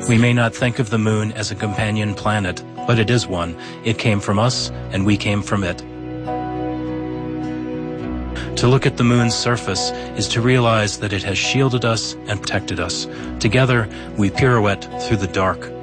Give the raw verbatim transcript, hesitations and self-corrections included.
We may not think of the moon as a companion planet, but it is one. It came from us, and we came from it. To look at the moon's surface is to realize that it has shielded us and protected us. Together, we pirouette through the dark,